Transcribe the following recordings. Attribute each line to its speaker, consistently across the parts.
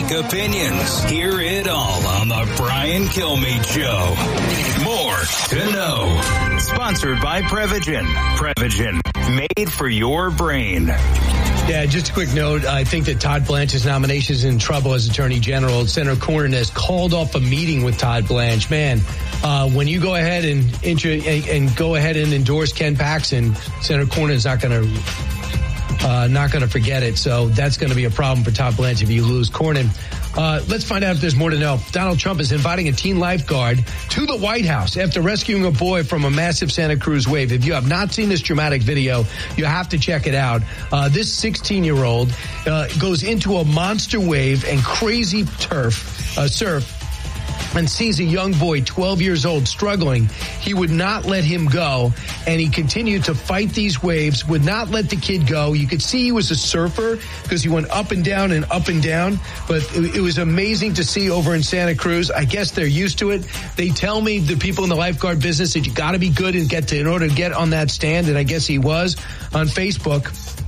Speaker 1: unique opinions. Hear it all on the Brian Kilmeade Show. More to know. Sponsored by Prevagen. Prevagen, made for your brain.
Speaker 2: Yeah, just a quick note. I think that Todd Blanche's nomination is in trouble as Attorney General. Senator Cornyn has called off a meeting with Todd Blanche. Man, when you go ahead and go ahead and endorse Ken Paxton, Senator Cornyn is not going to forget it. So that's going to be a problem for Todd Blanche if you lose Cornyn. Let's find out if there's more to know. Donald Trump is inviting a teen lifeguard to the White House after rescuing a boy from a massive Santa Cruz wave. If you have not seen this dramatic video, you have to check it out. This 16-year-old goes into a monster wave and crazy surf and sees a young boy, 12 years old, struggling. He would not let him go, and he continued to fight these waves, would not let the kid go. You could see he was a surfer because he went up and down and up and down, but it was amazing to see over in Santa Cruz. I guess they're used to it. They tell me, the people in the lifeguard business, that you got to be good and in order to get on that stand, and I guess he was on Facebook.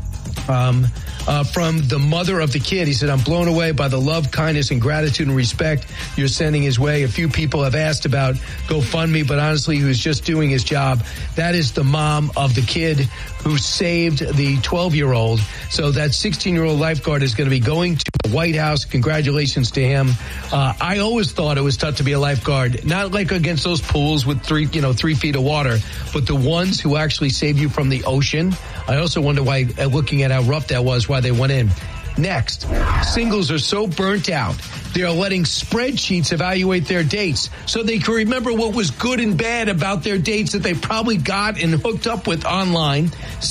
Speaker 2: From the mother of the kid. He said, I'm blown away by the love, kindness, and gratitude and respect you're sending his way. A few people have asked about GoFundMe, but honestly, he was just doing his job. That is the mom of the kid who saved the 12-year-old. So that 16-year-old lifeguard is going to be going to the White House. Congratulations to him. I always thought it was tough to be a lifeguard, not like against those pools with 3 feet of water, but the ones who actually save you from the ocean. I also wonder why, looking at how rough that was, why they went in. Next, singles are so burnt out, they are letting spreadsheets evaluate their dates so they can remember what was good and bad about their dates that they probably got and hooked up with online.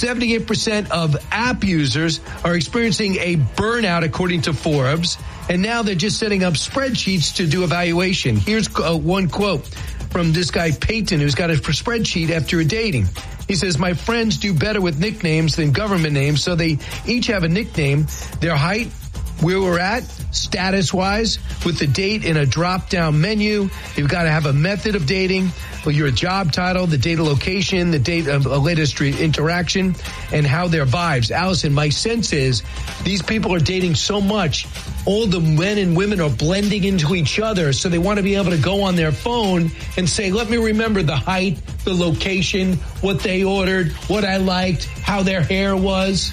Speaker 2: 78% of app users are experiencing a burnout, according to Forbes, and now they're just setting up spreadsheets to do evaluation. Here's one quote from this guy, Peyton, who's got a spreadsheet after dating. He says, my friends do better with nicknames than government names, so they each have a nickname, their height, where we're at, status-wise, with the date in a drop-down menu. You've got to have a method of dating, well, your job title, the date of location, the date of a latest interaction, and how their vibes. Allison, my sense is these people are dating so much, all the men and women are blending into each other, so they want to be able to go on their phone and say, let me remember the height, the location, what they ordered, what I liked, how their hair was.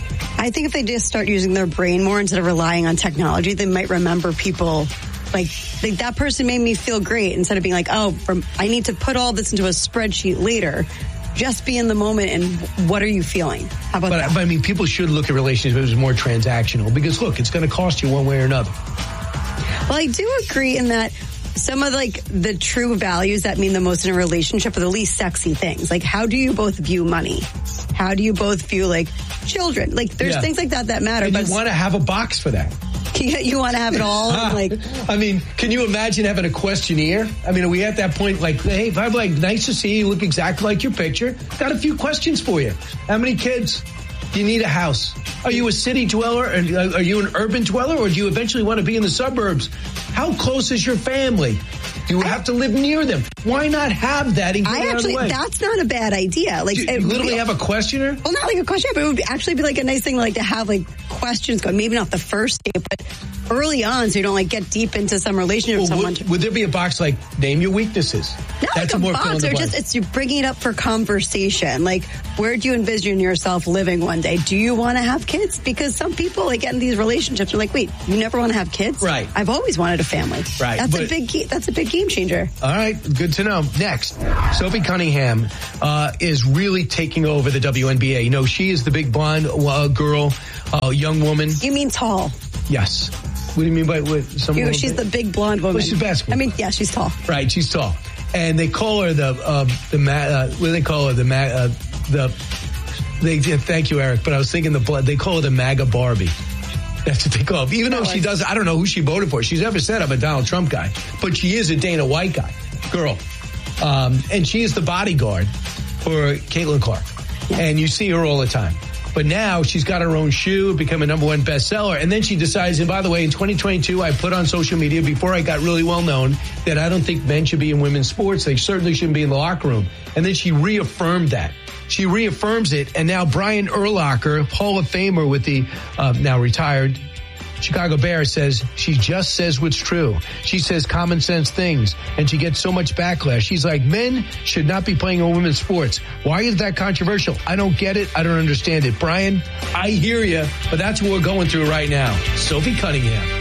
Speaker 3: I think if they just start using their brain more instead of relying on technology, they might remember people like that person made me feel great instead of being like, I need to put all this into a spreadsheet later. Just be in the moment and what are you feeling? How about that?
Speaker 2: But I mean, people should look at relationships as more transactional because, look, it's going to cost you one way or another.
Speaker 3: Well, I do agree in that some of the true values that mean the most in a relationship are the least sexy things. Like, how do you both view money? How do you both view children? There's things like that matter.
Speaker 2: And you want to have a box for that.
Speaker 3: You want to have it all?
Speaker 2: I mean, can you imagine having a questionnaire? I mean, are we at that point hey, if I'm nice to see you, look exactly like your picture. Got a few questions for you. How many kids? Do you need a house? Are you a city dweller? Are you an urban dweller? Or do you eventually want to be in the suburbs? How close is your family? Do you have to live near them? Why not have that and get out of the way?
Speaker 3: That's not a bad idea.
Speaker 2: Do you literally have a questionnaire?
Speaker 3: Well, not like a questionnaire, but it would actually be a nice thing to have questions going. Maybe not the first date, but early on, so you don't get deep into some relationship with someone.
Speaker 2: Would there be a box name your weaknesses?
Speaker 3: Not that's a more box, or just you're bringing it up for conversation. Where do you envision yourself living one day? Do you want to have kids? Because some people get in these relationships are wait, you never want to have kids?
Speaker 2: Right.
Speaker 3: I've always wanted a family.
Speaker 2: Right.
Speaker 3: That's a big game changer.
Speaker 2: All right, good to know. Next, Sophie Cunningham is really taking over the WNBA. She is the big blonde girl, young woman.
Speaker 3: You mean tall?
Speaker 2: Yes. What do you mean by someone?
Speaker 3: She's the big blonde woman.
Speaker 2: Well, she's basketball.
Speaker 3: I mean, yeah, she's tall.
Speaker 2: Right, she's tall. And they call her what do they call her? Thank you, Eric. But I was thinking they call her the MAGA Barbie. That's what they call her. Even though she does, I don't know who she voted for. She's never said I'm a Donald Trump guy, but she is a Dana White girl. And she is the bodyguard for Caitlin Clark. And you see her all the time. But now she's got her own shoe, become a #1 bestseller. And then she decides, and by the way, in 2022, I put on social media before I got really well known that I don't think men should be in women's sports. They certainly shouldn't be in the locker room. And then she reaffirmed that. She reaffirms it. And now Brian Urlacher, Hall of Famer with the now retired Chicago Bear says she just says what's true. She says common sense things, and she gets so much backlash. She's like, men should not be playing in women's sports. Why is that controversial? I don't get it. I don't understand it. Brian, I hear you, but that's what we're going through right now. Sophie Cunningham.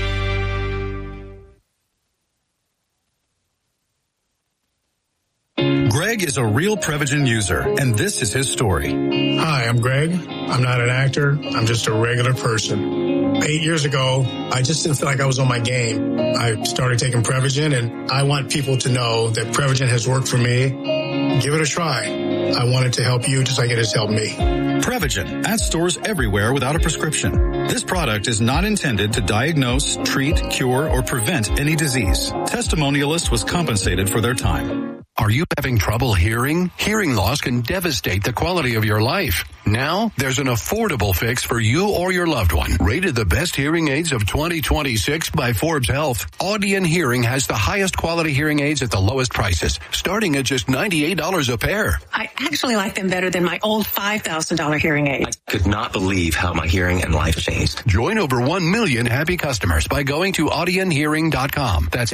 Speaker 4: Greg is a real Prevagen user, and this is his story.
Speaker 5: Hi, I'm Greg. I'm not an actor. I'm just a regular person. 8 years ago, I just didn't feel like I was on my game. I started taking Prevagen, and I want people to know that Prevagen has worked for me. Give it a try. I want it to help you just like it has helped me.
Speaker 4: Prevagen, at stores everywhere without a prescription. This product is not intended to diagnose, treat, cure, or prevent any disease. Testimonialists was compensated for their time.
Speaker 6: Are you having trouble hearing? Hearing loss can devastate the quality of your life. Now, there's an affordable fix for you or your loved one. Rated the best hearing aids of 2026 by Forbes Health, Audion Hearing has the highest quality hearing aids at the lowest prices, starting at just $98 a pair.
Speaker 7: I actually like them better than my old $5,000 hearing aid.
Speaker 8: I could not believe how my hearing and life changed.
Speaker 6: Join over 1 million happy customers by going to audionhearing.com. That's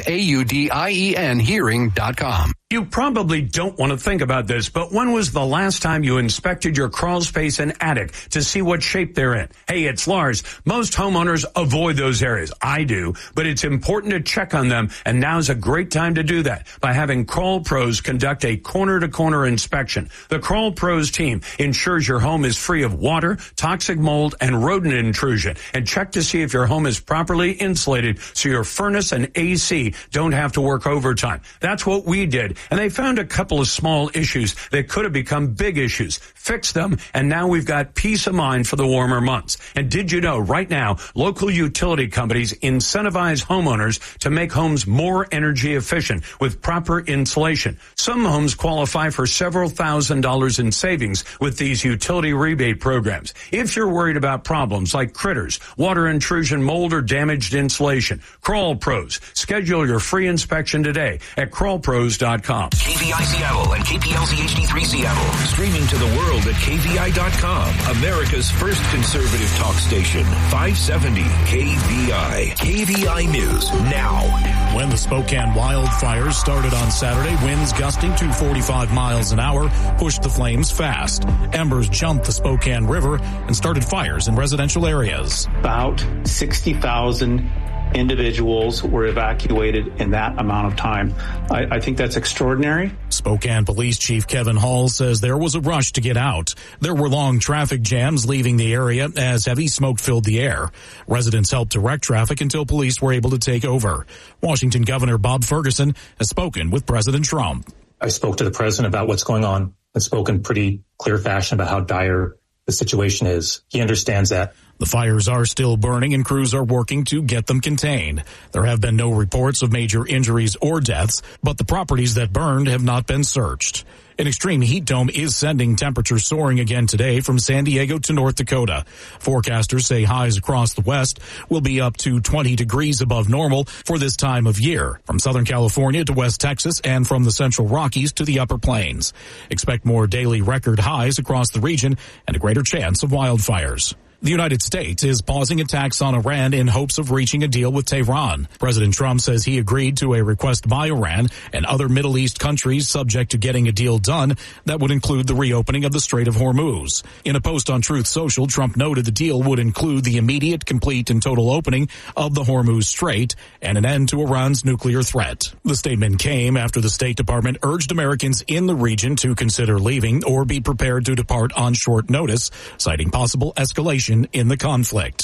Speaker 6: AUDIEN hearing.com.
Speaker 9: You probably don't want to think about this, but when was the last time you inspected your crawl space and attic to see what shape they're in? Hey, it's Lars. Most homeowners avoid those areas. I do, but it's important to check on them, and now's a great time to do that by having Crawl Pros conduct a corner-to-corner inspection. The Crawl Pros team ensures your home is free of water, toxic mold, and rodent intrusion, and check to see if your home is properly insulated so your furnace and AC don't have to work overtime. That's what we did. And they found a couple of small issues that could have become big issues. Fixed them, and now we've got peace of mind for the warmer months. And did you know right now, local utility companies incentivize homeowners to make homes more energy efficient with proper insulation. Some homes qualify for several $1,000s in savings with these utility rebate programs. If you're worried about problems like critters, water intrusion, mold, or damaged insulation, Crawl Pros. Schedule your free inspection today at crawlpros.com.
Speaker 1: KVI Seattle and KPLZ HD3 Seattle. Streaming to the world at KVI.com. America's first conservative talk station. 570 KVI. KVI News now.
Speaker 10: When the Spokane wildfires started on Saturday, winds gusting to 45 miles an hour pushed the flames fast. Embers jumped the Spokane River and started fires in residential areas.
Speaker 11: About 60,000 individuals were evacuated in that amount of time. I think that's extraordinary.
Speaker 10: Spokane Police Chief Kevin Hall says there was a rush to get out. There were long traffic jams leaving the area as heavy smoke filled the air. Residents helped direct traffic until police were able to take over. Washington Governor Bob Ferguson has spoken with President Trump.
Speaker 12: I spoke to the president about what's going on and spoke in pretty clear fashion about how dire the situation is. He understands that.
Speaker 10: The fires are still burning and crews are working to get them contained. There have been no reports of major injuries or deaths, but the properties that burned have not been searched. An extreme heat dome is sending temperatures soaring again today from San Diego to North Dakota. Forecasters say highs across the west will be up to 20 degrees above normal for this time of year, from Southern California to West Texas and from the Central Rockies to the Upper Plains. Expect more daily record highs across the region and a greater chance of wildfires. The United States is pausing attacks on Iran in hopes of reaching a deal with Tehran. President Trump says he agreed to a request by Iran and other Middle East countries subject to getting a deal done that would include the reopening of the Strait of Hormuz. In a post on Truth Social, Trump noted the deal would include the immediate, complete, and total opening of the Hormuz Strait and an end to Iran's nuclear threat. The statement came after the State Department urged Americans in the region to consider leaving or be prepared to depart on short notice, citing possible escalation in the conflict.